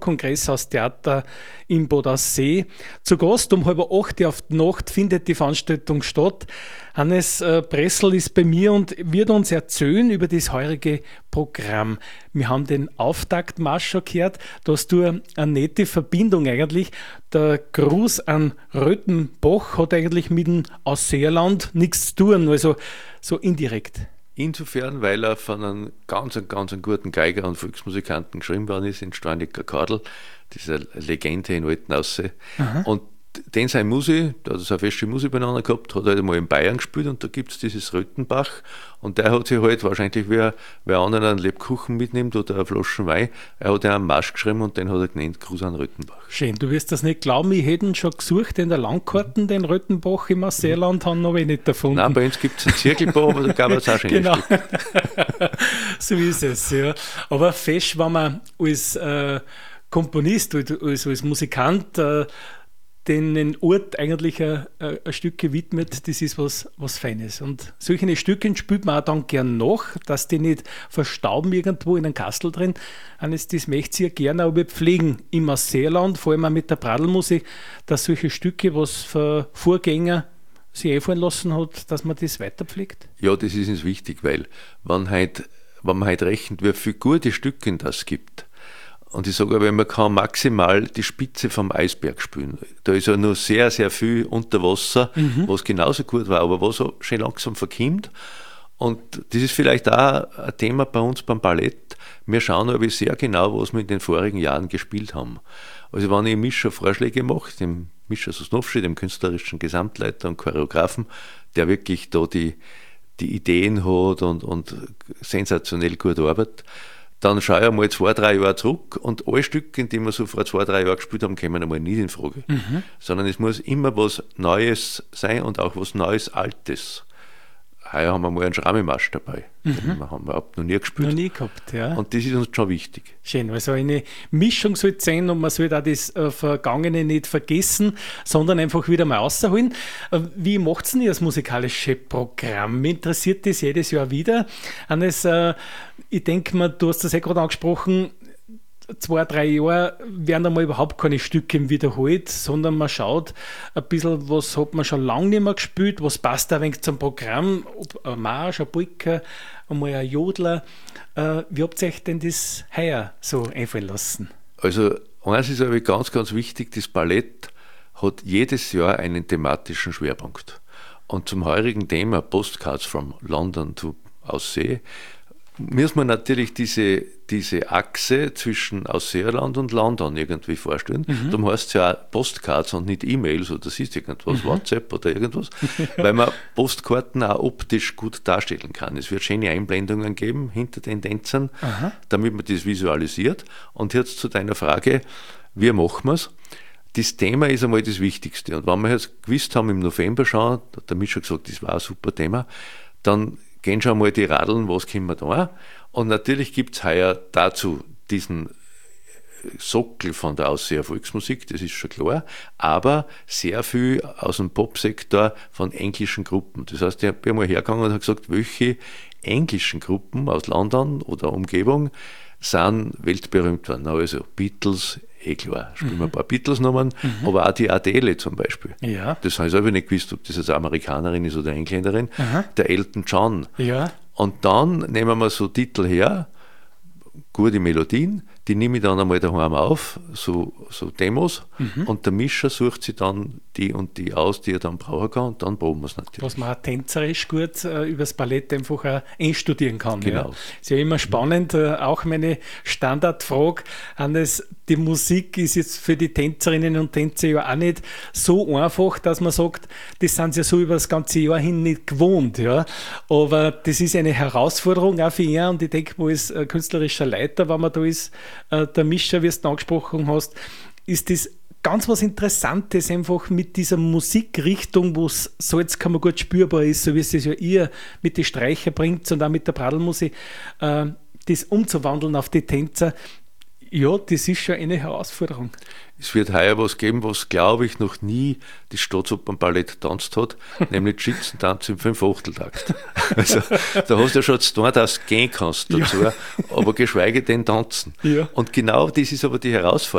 Kongresshaustheater in Bad Aussee. Zu Gast um 7:30 auf die Nacht findet die Veranstaltung statt. Hannes Pressl ist bei mir und wird uns erzählen über das heurige Programm. Wir haben den Auftaktmarsch schon gehört. Da hast du eine nette Verbindung eigentlich. Der Gruß an Röthenbach hat eigentlich mit dem Ausseerland nichts zu tun, also so indirekt. Insofern, weil er von einem ganz guten Geiger und Volksmusikanten geschrieben worden ist, in Steinigker Kadel, dieser Legende in Alten Aussee. Und den sein Musi, da hat er so eine feste Musi beieinander gehabt, hat halt einmal in Bayern gespielt und da gibt es dieses Röthenbach und der hat sich halt wahrscheinlich, wer anderen einen Lebkuchen mitnimmt oder eine Flasche Wein, er hat ja einen Marsch geschrieben und den hat er genannt Gruß an Röthenbach. Schön, du wirst das nicht glauben, ich hätte ihn schon gesucht in der Landkarten, den Röthenbach im Ausseerland, haben aber nicht erfunden. Nein, bei uns gibt es einen Zirkelbach, aber da gab es auch schon genau. So ist es, ja. Aber fest, wenn man als Komponist, als Musikant den Ort eigentlich ein Stück gewidmet, das ist was Feines. Und solche Stücke spielt man auch dann gern nach, dass die nicht verstauben irgendwo in einem Kastel drin. Das möchte ich ja gerne aber pflegen im Ausseerland, vor allem auch mit der Pradlmusik, dass solche Stücke, was für Vorgänger sich einfallen lassen hat, dass man das weiterpflegt. Ja, das ist uns wichtig, weil wenn man heute rechnet, wie viele gute Stücke das gibt, und ich sage aber, man kann maximal die Spitze vom Eisberg spielen. Da ist ja nur sehr, sehr viel unter Wasser, was genauso gut war, aber was so schön langsam verkommt. Und das ist vielleicht auch ein Thema bei uns beim Ballett. Wir schauen aber sehr genau, was wir in den vorigen Jahren gespielt haben. Also wenn ich Mischa Vorschläge mache, dem Mischa Sosnowski, dem künstlerischen Gesamtleiter und Choreografen, der wirklich da die Ideen hat und sensationell gut arbeitet, dann schaue ich einmal 2-3 Jahre zurück und alle Stücke, die wir so vor 2-3 Jahren gespielt haben, kommen einmal nie in Frage. Sondern es muss immer was Neues sein und auch was Neues, Altes. Heuer haben wir mal einen Schrammimarsch dabei. Den haben wir überhaupt noch nie gespielt. Noch nie gehabt, ja. Und das ist uns schon wichtig. Schön, also eine Mischung soll es sein und man soll auch das Vergangene nicht vergessen, sondern einfach wieder mal rausholen. Wie macht denn ihr das musikalische Programm? Mich interessiert das jedes Jahr wieder. Hannes, ich denke mal, du hast das gerade angesprochen, 2-3 Jahre werden einmal überhaupt keine Stücke wiederholt, sondern man schaut ein bisschen, was hat man schon lange nicht mehr gespielt, was passt da ein wenig zum Programm, ob ein Marsch, ein Polka, einmal ein Jodler. Wie habt ihr euch denn das heuer so einfallen lassen? Also eins ist aber ganz wichtig, das Ballett hat jedes Jahr einen thematischen Schwerpunkt. Und zum heurigen Thema Postcards from London to Aussee muss man natürlich diese Achse zwischen Ausseerland und London irgendwie vorstellen. Darum heißt es ja auch Postcards und nicht E-Mails oder siehst irgendwas, WhatsApp oder irgendwas, weil man Postkarten auch optisch gut darstellen kann. Es wird schöne Einblendungen geben hinter den Tänzern, damit man das visualisiert. Und jetzt zu deiner Frage, wie machen wir es? Das Thema ist einmal das Wichtigste. Und wenn wir jetzt gewusst haben, im November schon, hat der Mischa gesagt, das war ein super Thema, dann gehen schon mal die Radeln, was können wir da? Und natürlich gibt es heuer dazu diesen Sockel von der Ausseer Volksmusik, das ist schon klar, aber sehr viel aus dem Popsektor von englischen Gruppen. Das heißt, ich bin mal hergegangen und habe gesagt, welche englischen Gruppen aus London oder Umgebung sind weltberühmt worden. Also Beatles, klar, spielen wir ein paar Beatles-Nummern, aber auch die Adele zum Beispiel. Ja. Das habe ich selber nicht gewusst, ob das jetzt Amerikanerin ist oder Engländerin. Der Elton John. Ja. Und dann nehmen wir so Titel her, gute Melodien, die nehme ich dann einmal daheim auf, so Demos, und der Mischer sucht sich dann die und die aus, die er dann brauchen kann, und dann proben wir es natürlich. Was man auch tänzerisch gut über das Ballett einfach auch einstudieren kann. Genau. Ja. Ist ja immer spannend, auch meine Standardfrage, Hannes, die Musik ist jetzt für die Tänzerinnen und Tänzer ja auch nicht so einfach, dass man sagt, das sind sie ja so über das ganze Jahr hin nicht gewohnt. Ja. Aber das ist eine Herausforderung auch für ihn, und ich denke, wo ist künstlerischer Leiter, wenn man da ist, der Mischer, wie du angesprochen hast, ist das ganz was Interessantes einfach mit dieser Musikrichtung, wo es Salzkammer gut spürbar ist, so wie es ja ihr mit den Streicher bringt und auch mit der Pradlmusik, das umzuwandeln auf die Tänzer. Ja, das ist schon eine Herausforderung. Es wird heuer was geben, was, glaube ich, noch nie das Staatsopernballett getanzt hat, nämlich Schützentanz im 5/8-Takt. Also, da hast du ja schon zu tun, dass du gehen kannst dazu, aber geschweige denn tanzen. Ja. Und genau das ist aber die Herausforderung.